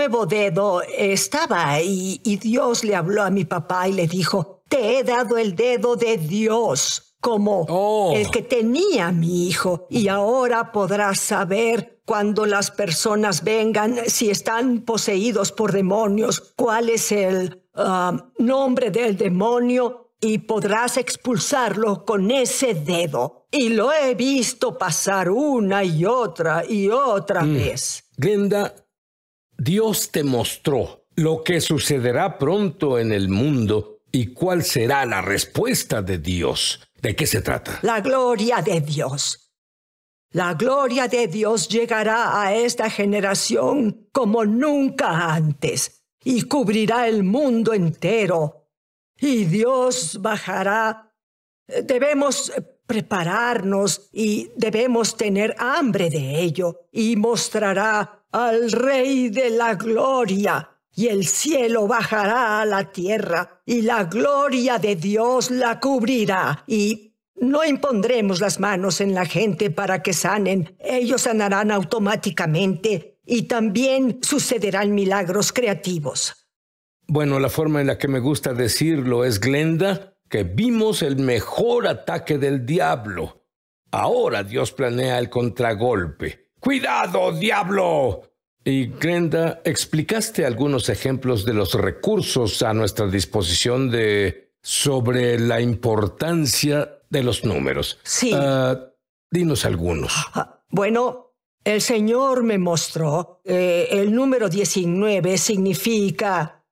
nuevo dedo estaba ahí y Dios le habló a mi papá y le dijo, te he dado el dedo de Dios, como el que tenía mi hijo. Y ahora podrás saber cuando las personas vengan, si están poseídos por demonios, cuál es el nombre del demonio y podrás expulsarlo con ese dedo. Y lo he visto pasar una y otra vez. Glenda, Dios te mostró lo que sucederá pronto en el mundo y cuál será la respuesta de Dios. ¿De qué se trata? La gloria de Dios. La gloria de Dios llegará a esta generación como nunca antes y cubrirá el mundo entero. Y Dios bajará. Debemos prepararnos y debemos tener hambre de ello y mostrará al Rey de la Gloria. Y el cielo bajará a la tierra, y la gloria de Dios la cubrirá. Y no impondremos las manos en la gente para que sanen. Ellos sanarán automáticamente, y también sucederán milagros creativos. Bueno, la forma en la que me gusta decirlo es, Glenda, que vimos el mejor ataque del diablo. Ahora Dios planea el contragolpe. ¡Cuidado, diablo! Y Glenda, explicaste algunos ejemplos de los recursos a nuestra disposición sobre la importancia de los números. Sí. Dinos algunos. Bueno, el Señor me mostró el número 19 significa...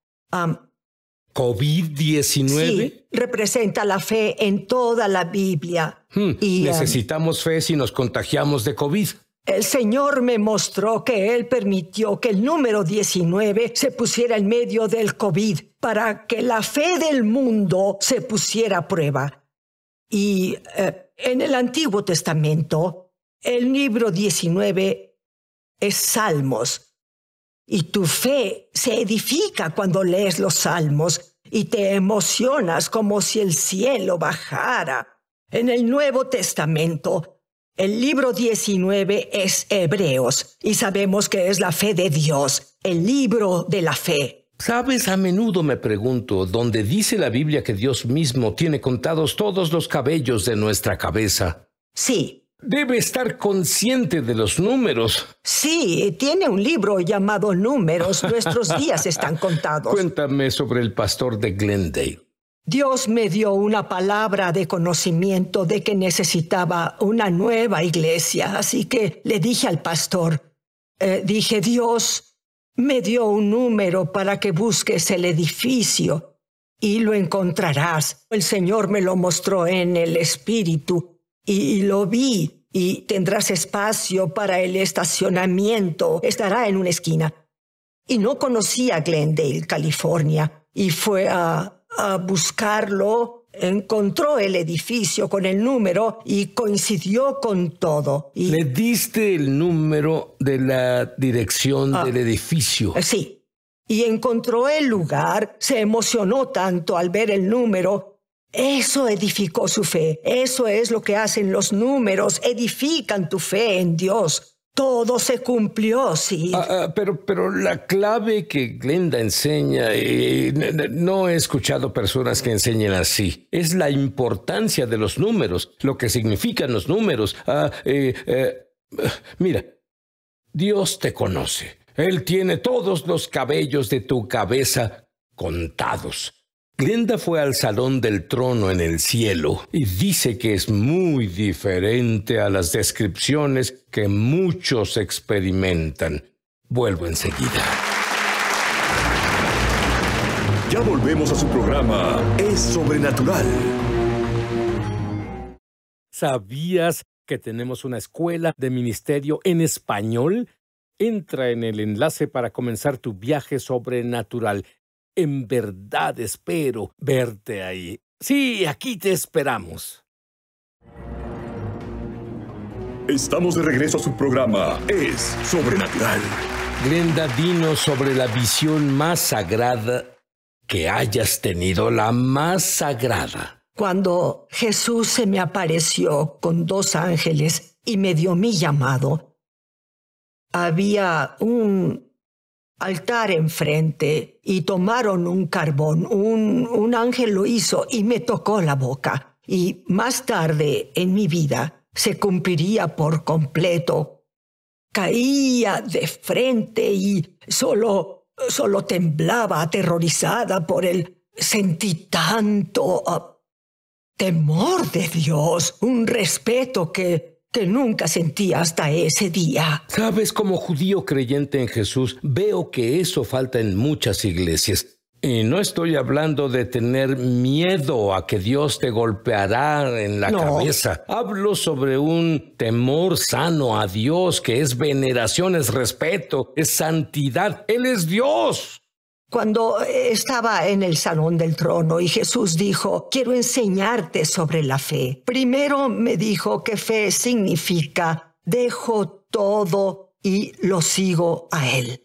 ¿COVID-19? Sí, representa la fe en toda la Biblia. Necesitamos fe si nos contagiamos de COVID. El Señor me mostró que Él permitió que el número 19 se pusiera en medio del COVID para que la fe del mundo se pusiera a prueba. Y en el Antiguo Testamento, el libro 19 es Salmos. Y tu fe se edifica cuando lees los Salmos y te emocionas como si el cielo bajara. En el Nuevo Testamento, el libro 19 es Hebreos, y sabemos que es la fe de Dios, el libro de la fe. ¿Sabes? A menudo me pregunto, ¿dónde dice la Biblia que Dios mismo tiene contados todos los cabellos de nuestra cabeza? Sí. Debe estar consciente de los números. Sí, tiene un libro llamado Números. Nuestros días están contados. Cuéntame sobre el pastor de Glendale. Dios me dio una palabra de conocimiento de que necesitaba una nueva iglesia, así que le dije al pastor, Dios me dio un número para que busques el edificio y lo encontrarás. El Señor me lo mostró en el Espíritu y lo vi, y tendrás espacio para el estacionamiento. Estará en una esquina. Y no conocía Glendale, California, y fue a buscarlo, encontró el edificio con el número y coincidió con todo. ¿Le diste el número de la dirección del edificio? Sí. Y encontró el lugar, se emocionó tanto al ver el número. Eso edificó su fe. Eso es lo que hacen los números, edifican tu fe en Dios. Todo se cumplió, sí. Pero la clave que Glenda enseña, no he escuchado personas que enseñen así. Es la importancia de los números, lo que significan los números. Mira, Dios te conoce. Él tiene todos los cabellos de tu cabeza contados. Glenda fue al Salón del Trono en el cielo y dice que es muy diferente a las descripciones que muchos experimentan. Vuelvo enseguida. Ya volvemos a su programa Es Sobrenatural. ¿Sabías que tenemos una escuela de ministerio en español? Entra en el enlace para comenzar tu viaje sobrenatural. En verdad espero verte ahí. Sí, aquí te esperamos. Estamos de regreso a su programa Es Sobrenatural. Glenda, dinos sobre la visión más sagrada que hayas tenido, la más sagrada. Cuando Jesús se me apareció con 2 ángeles y me dio mi llamado, había un altar enfrente y tomaron un carbón. Un ángel lo hizo y me tocó la boca. Y más tarde en mi vida se cumpliría por completo. Caía de frente y solo temblaba aterrorizada por sentí tanto temor de Dios, un respeto que nunca sentí hasta ese día. Sabes, como judío creyente en Jesús, veo que eso falta en muchas iglesias. Y no estoy hablando de tener miedo a que Dios te golpeará en la cabeza. Hablo sobre un temor sano a Dios, que es veneración, es respeto, es santidad. Él es Dios. Cuando estaba en el salón del trono y Jesús dijo, quiero enseñarte sobre la fe. Primero me dijo que fe significa, dejo todo y lo sigo a Él.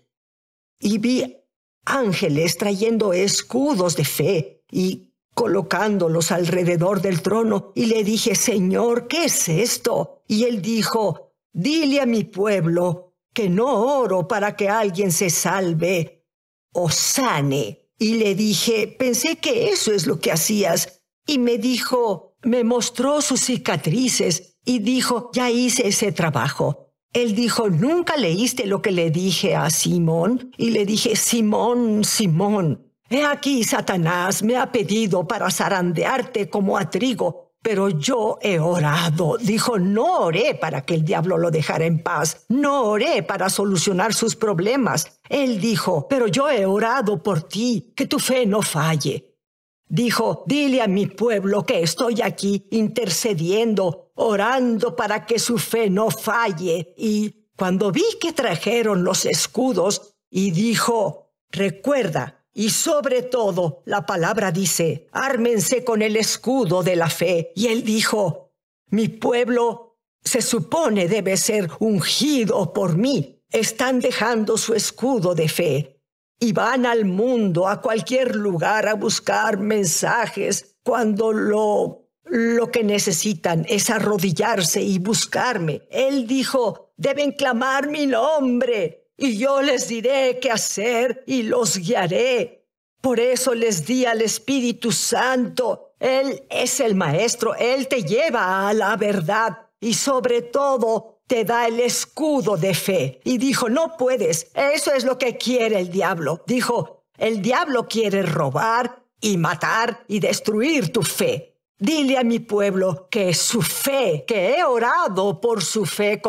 Y vi ángeles trayendo escudos de fe y colocándolos alrededor del trono. Y le dije, Señor, ¿qué es esto? Y Él dijo, dile a mi pueblo que no oro para que alguien se salve o sane. Y le dije, pensé que eso es lo que hacías. Y me dijo, me mostró sus cicatrices y dijo, ya hice ese trabajo. Él dijo, ¿nunca leíste lo que le dije a Simón? Y le dije, Simón, Simón, he aquí Satanás me ha pedido para zarandearte como a trigo, pero yo he orado. Dijo, no oré para que el diablo lo dejara en paz. No oré para solucionar sus problemas. Él dijo, pero yo he orado por ti, que tu fe no falle. Dijo, dile a mi pueblo que estoy aquí intercediendo, orando para que su fe no falle. Y cuando vi que trajeron los escudos, y dijo, recuerda, y sobre todo, la palabra dice, ármense con el escudo de la fe. Y él dijo, mi pueblo se supone debe ser ungido por mí. Están dejando su escudo de fe y van al mundo, a cualquier lugar, a buscar mensajes cuando lo que necesitan es arrodillarse y buscarme. Él dijo, deben clamar mi nombre. Y yo les diré qué hacer y los guiaré. Por eso les di al Espíritu Santo. Él es el Maestro. Él te lleva a la verdad y sobre todo te da el escudo de fe. Y dijo, no puedes. Eso es lo que quiere el diablo. Dijo, el diablo quiere robar y matar y destruir tu fe. Dile a mi pueblo que su fe, que he orado por su fe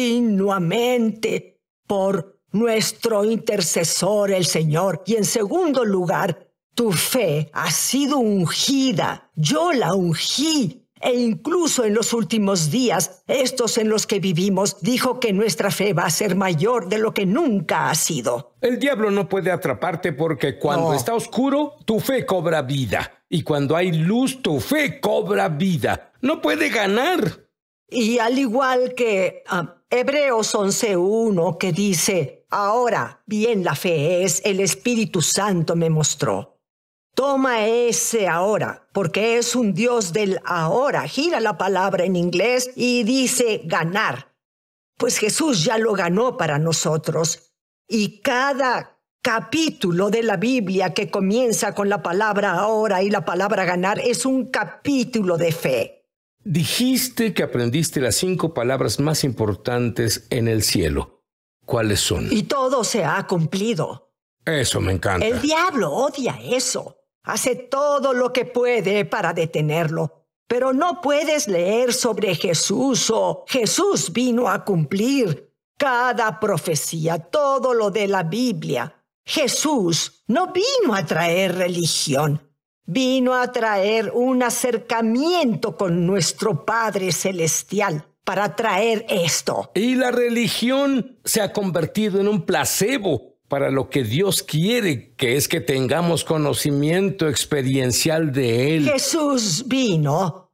continuamente, por nuestro intercesor, el Señor. Y en segundo lugar, tu fe ha sido ungida. Yo la ungí. E incluso en los últimos días, estos en los que vivimos, dijo que nuestra fe va a ser mayor de lo que nunca ha sido. El diablo no puede atraparte porque cuando está oscuro, tu fe cobra vida. Y cuando hay luz, tu fe cobra vida. No puede ganar. Y al igual que Hebreos 11:1 que dice, ahora bien la fe es, el Espíritu Santo me mostró. Toma ese ahora, porque es un Dios del ahora. Gira la palabra en inglés y dice ganar. Pues Jesús ya lo ganó para nosotros. Y cada capítulo de la Biblia que comienza con la palabra ahora y la palabra ganar es un capítulo de fe. Dijiste que aprendiste las 5 palabras más importantes en el cielo. ¿Cuáles son? Y todo se ha cumplido. Eso me encanta. El diablo odia eso. Hace todo lo que puede para detenerlo. Pero no puedes leer sobre Jesús o Jesús vino a cumplir cada profecía, todo lo de la Biblia. Jesús no vino a traer religión. Vino a traer un acercamiento con nuestro Padre Celestial para traer esto. Y la religión se ha convertido en un placebo para lo que Dios quiere, que es que tengamos conocimiento experiencial de Él. Jesús vino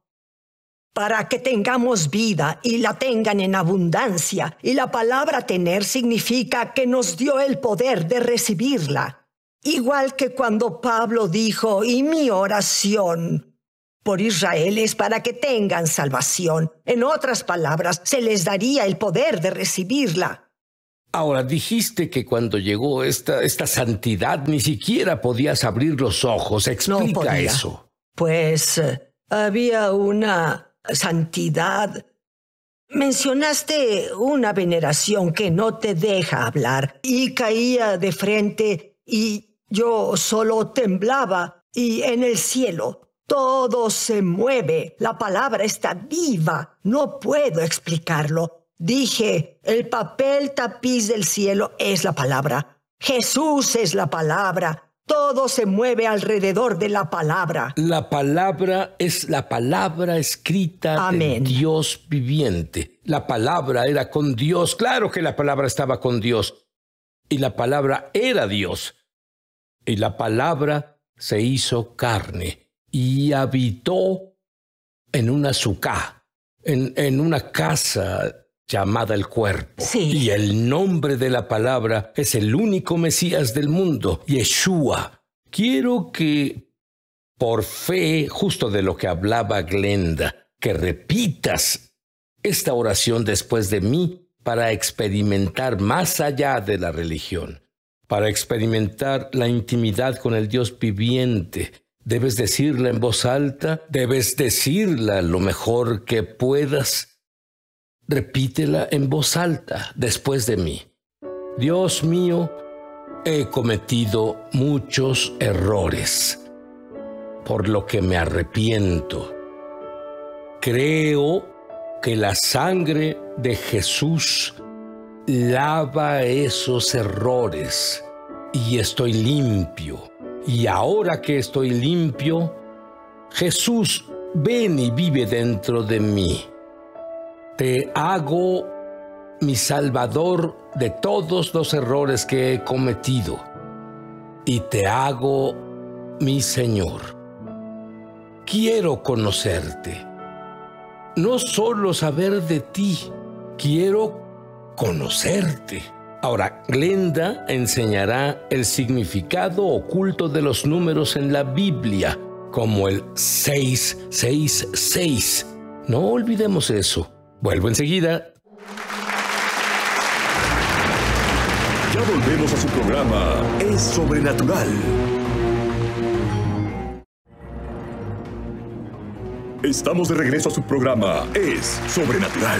para que tengamos vida y la tengan en abundancia. Y la palabra tener significa que nos dio el poder de recibirla. Igual que cuando Pablo dijo, y mi oración por Israel es para que tengan salvación. En otras palabras, se les daría el poder de recibirla. Ahora, dijiste que cuando llegó esta santidad ni siquiera podías abrir los ojos. Explica No podía. eso. Pues había una santidad. Mencionaste una veneración que no te deja hablar y caía de frente y yo solo temblaba y en el cielo todo se mueve. La palabra está viva. No puedo explicarlo. Dije, el papel tapiz del cielo es la palabra. Jesús es la palabra. Todo se mueve alrededor de la palabra. La palabra es la palabra escrita Amén. de Dios viviente. La palabra era con Dios. Claro que la palabra estaba con Dios. Y la palabra era Dios. Y la palabra se hizo carne y habitó en una sucá, en una casa llamada el cuerpo. Sí. Y el nombre de la palabra es el único Mesías del mundo, Yeshua. Quiero que, por fe, justo de lo que hablaba Glenda, que repitas esta oración después de mí para experimentar más allá de la religión, para experimentar la intimidad con el Dios viviente. Debes decirla en voz alta, debes decirla lo mejor que puedas. Repítela en voz alta después de mí. Dios mío, he cometido muchos errores, por lo que me arrepiento. Creo que la sangre de Jesús lava esos errores y estoy limpio. Y ahora que estoy limpio, Jesús, ven y vive dentro de mí. Te hago mi Salvador de todos los errores que he cometido y te hago mi Señor. Quiero conocerte, no solo saber de ti, quiero conocerte. Ahora, Glenda enseñará el significado oculto de los números en la Biblia, como el 666. No olvidemos eso. Vuelvo enseguida. Ya volvemos a su programa Es Sobrenatural. Estamos de regreso a su programa Es Sobrenatural.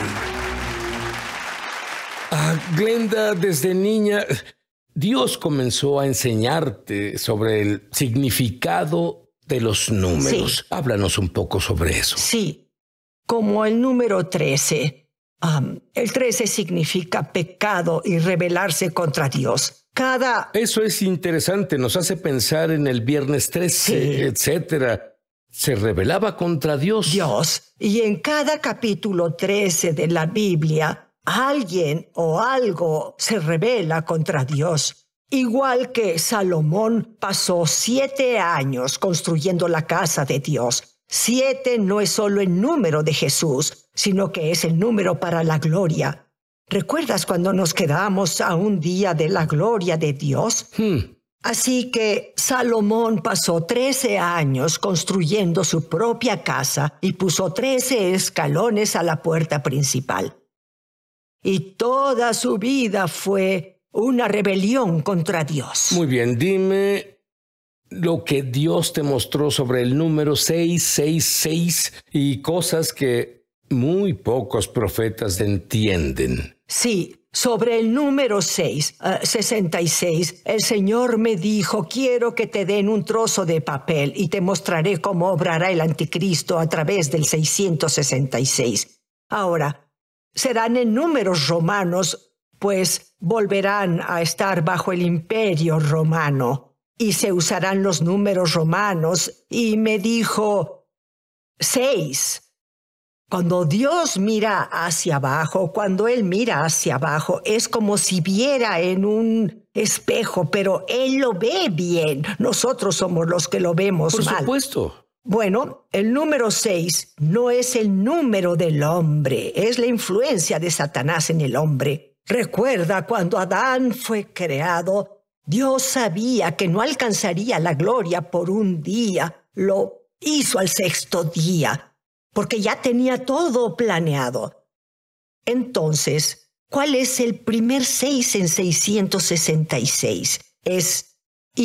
Glenda, desde niña, Dios comenzó a enseñarte sobre el significado de los números. Sí. Háblanos un poco sobre eso. Sí. Como el número 13. El 13 significa pecado y rebelarse contra Dios. Eso es interesante, nos hace pensar en el viernes 13, Sí. etcétera. Se rebelaba contra Dios. Y en cada capítulo 13 de la Biblia, alguien o algo se rebela contra Dios. Igual que Salomón pasó 7 años construyendo la casa de Dios. 7 no es solo el número de Jesús, sino que es el número para la gloria. ¿Recuerdas cuando nos quedamos a un día de la gloria de Dios? Así que Salomón pasó 13 años construyendo su propia casa y puso 13 escalones a la puerta principal. Y toda su vida fue una rebelión contra Dios. Muy bien, dime lo que Dios te mostró sobre el número 666 y cosas que muy pocos profetas entienden. Sí, sobre el número 66, el Señor me dijo, quiero que te den un trozo de papel y te mostraré cómo obrará el anticristo a través del 666. Ahora, serán en números romanos, pues volverán a estar bajo el imperio romano. Y se usarán los números romanos, y me dijo 6. Cuando Dios mira hacia abajo, cuando Él mira hacia abajo, es como si viera en un espejo, pero Él lo ve bien. Nosotros somos los que lo vemos mal. Por supuesto. Bueno, el número 6 no es el número del hombre, es la influencia de Satanás en el hombre. Recuerda cuando Adán fue creado, Dios sabía que no alcanzaría la gloria por un día. Lo hizo al 6º día, porque ya tenía todo planeado. Entonces, ¿Cuál es el primer 6 en 666? Es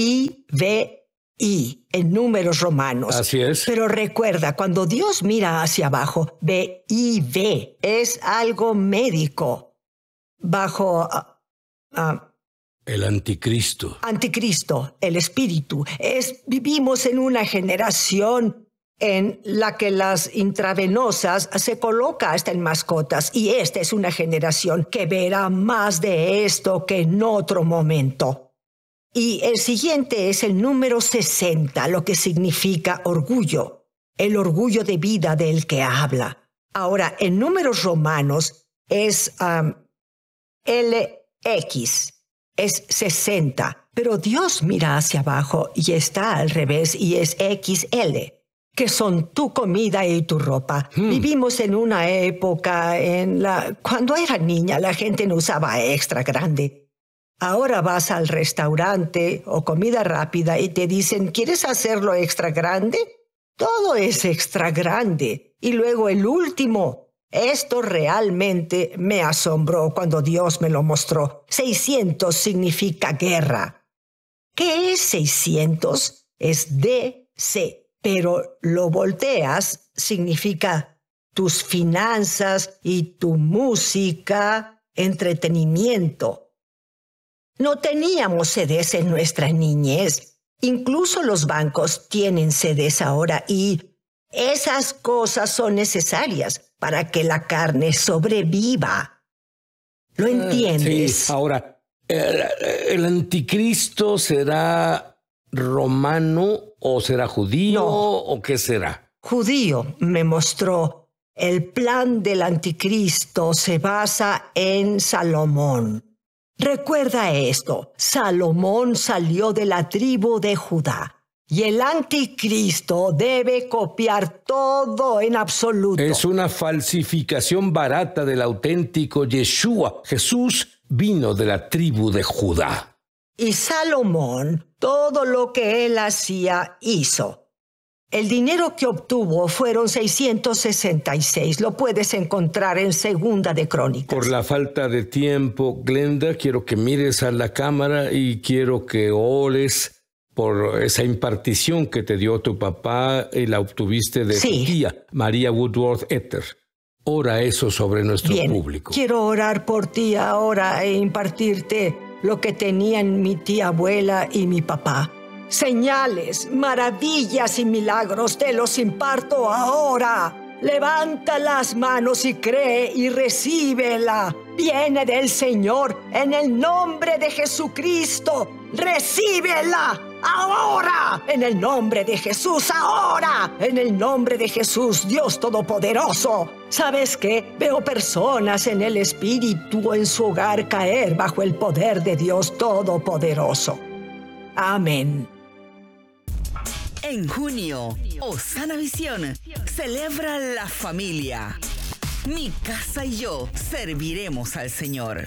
I-V-I en números romanos. Así es. Pero recuerda, cuando Dios mira hacia abajo, V-I-V, es algo médico. Bajo el anticristo. Anticristo, el espíritu. Vivimos en una generación en la que las intravenosas se coloca hasta en mascotas, y esta es una generación que verá más de esto que en otro momento. Y el siguiente es el número 60, lo que significa orgullo, el orgullo de vida del que habla. Ahora, en números romanos es LX, es 60, pero Dios mira hacia abajo y está al revés y es XL. Que son tu comida y tu ropa. Vivimos en una época cuando era niña, la gente no usaba extra grande. Ahora vas al restaurante o comida rápida y te dicen, ¿quieres hacerlo extra grande? Todo es extra grande. Y luego el último. Esto realmente me asombró cuando Dios me lo mostró. 600 significa guerra. ¿Qué es 600? Es DC. Pero lo volteas, significa tus finanzas y tu música, entretenimiento. No teníamos CDs en nuestra niñez. Incluso los bancos tienen CDs ahora y esas cosas son necesarias para que la carne sobreviva. ¿Lo entiendes? Sí, ahora, ¿el anticristo será romano o será judío o qué será? Judío me mostró. El plan del anticristo se basa en Salomón. Recuerda esto, Salomón salió de la tribu de Judá y el anticristo debe copiar todo en absoluto. Es una falsificación barata del auténtico Yeshua. Jesús vino de la tribu de Judá. Y Salomón, todo lo que él hacía, hizo. El dinero que obtuvo fueron 666. Lo puedes encontrar en Segunda de Crónicas. Por la falta de tiempo, Glenda, quiero que mires a la cámara y quiero que ores por esa impartición que te dio tu papá y la obtuviste de tu tía, María Woodworth Etter. Ora eso sobre nuestro público. Quiero orar por ti ahora e impartirte lo que tenían mi tía abuela y mi papá. Señales, maravillas y milagros te los imparto ahora. Levanta las manos y cree y recíbela. Viene del Señor en el nombre de Jesucristo. Recíbela ahora, en el nombre de Jesús, ahora, en el nombre de Jesús, Dios Todopoderoso. ¿Sabes qué? Veo personas en el Espíritu en su hogar caer bajo el poder de Dios Todopoderoso. Amén. En junio, Osana Visión celebra la familia. Mi casa y yo serviremos al Señor.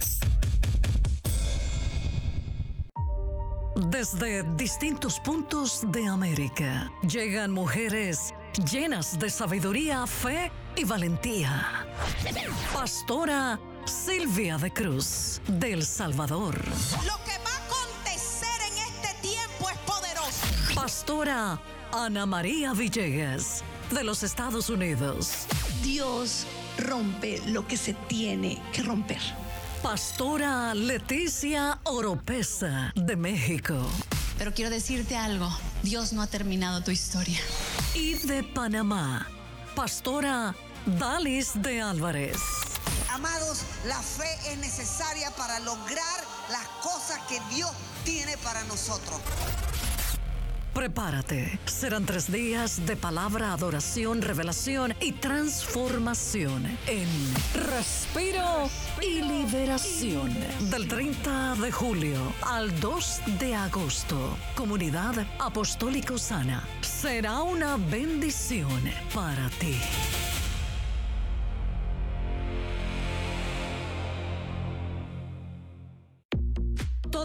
Desde distintos puntos de América llegan mujeres llenas de sabiduría, fe y valentía. Pastora Silvia de Cruz, de El Salvador. Lo que va a acontecer en este tiempo es poderoso. Pastora Ana María Villegas, de los Estados Unidos. Dios rompe lo que se tiene que romper. Pastora Leticia Oropesa, de México. Pero quiero decirte algo, Dios no ha terminado tu historia. Y de Panamá, Pastora Dalis de Álvarez. Amados, la fe es necesaria para lograr las cosas que Dios tiene para nosotros. Prepárate, serán 3 días de palabra, adoración, revelación y transformación en Respiro y Liberación. Del 30 de julio al 2 de agosto, Comunidad Apostólica Osana. Será una bendición para ti.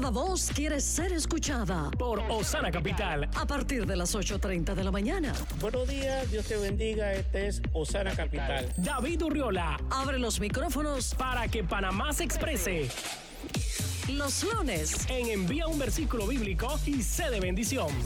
Cada voz quiere ser escuchada. Por Osana Capital. A partir de las 8:30 de la mañana. Buenos días, Dios te bendiga. Este es Osana Capital. David Urriola. Abre los micrófonos para que Panamá se exprese. Los lunes en Envía un versículo bíblico y sé de bendición.